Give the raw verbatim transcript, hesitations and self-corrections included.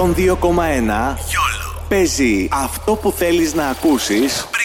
εκατόν δύο κόμμα ένα. Γιόλο. Παίζει αυτό που θέλεις να ακούσεις.